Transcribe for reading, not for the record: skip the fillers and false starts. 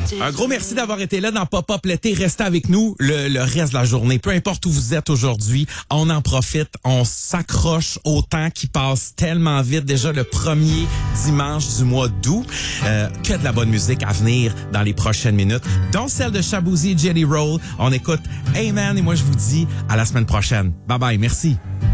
Un gros merci d'avoir été là dans Pop-Up l'été. Restez avec nous le reste de la journée. Peu importe où vous êtes aujourd'hui, on en profite. On s'accroche au temps qui passe tellement vite. Déjà le premier dimanche du mois d'août. Que de la bonne musique à venir dans les prochaines minutes, dont celle de Shaboozey et Jelly Roll. On écoute Amen et moi je vous dis à la semaine prochaine. Bye bye, merci.